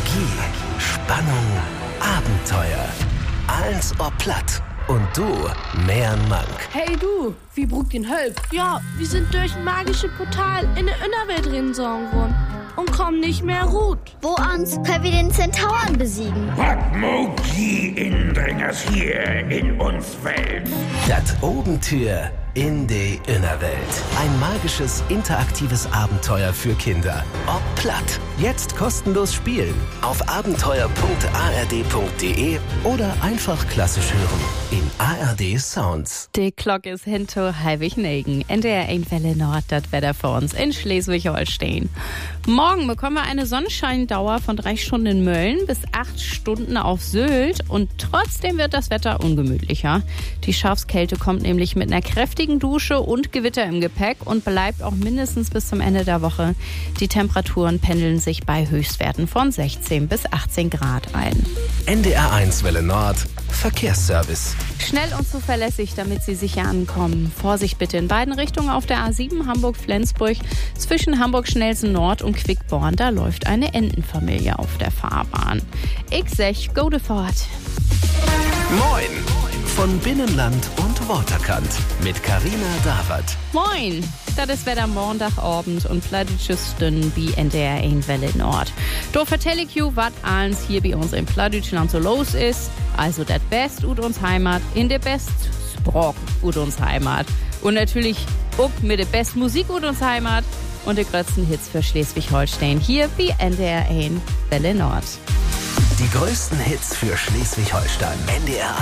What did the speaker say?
Magie, Spannung, Abenteuer. Alles ob platt. Und du, mehr Mank. Hey du, wie brugt den Hölp? Ja, wir sind durch ein magisches Portal in der Innerwelt reingesogen worden und kommen nicht mehr gut. Wo ans können wir den Zentauren besiegen? Wat Mogi Indringers hier in uns Welt. Das Obentür in die Innerwelt. Ein magisches, interaktives Abenteuer für Kinder. Ob platt. Jetzt kostenlos spielen. Auf abenteuer.ard.de oder einfach klassisch hören. In ARD Sounds. Die Glock ist hinter Halbig-Negen. NDR 1 Welle Nord, das Wetter für uns in Schleswig-Holstein. Morgen bekommen wir eine Sonnenscheindauer von 3 Stunden in Mölln bis 8 Stunden auf Sylt. Und trotzdem wird das Wetter ungemütlicher. Die Schafskälte kommt nämlich mit einer kräftigen Dusche und Gewitter im Gepäck und bleibt auch mindestens bis zum Ende der Woche. Die Temperaturen pendeln sich bei Höchstwerten von 16 bis 18 Grad ein. NDR 1 Welle Nord. Verkehrsservice. Schnell und zuverlässig, damit Sie sicher ankommen. Vorsicht bitte in beiden Richtungen auf der A7 Hamburg-Flensburg. Zwischen Hamburg-Schnelsen Nord und Quickborn, da läuft eine Entenfamilie auf der Fahrbahn. Ich sag, go de fort. Moin! Von Binnenland und Waterkant mit Carina Dawert. Moin! Das ist Wetter Montagabend und Plattdeutschsten wie NDR 1 Welle Nord. Da vertell ich you, was alles hier bei uns in Plattdeutschland so los ist. Also das Best ut uns Heimat in der Best Sprach ut uns Heimat. Und natürlich auch mit der Best Musik ut uns Heimat und die größten Hits für Schleswig-Holstein hier wie NDR 1 Welle Nord. Die größten Hits für Schleswig-Holstein. NDR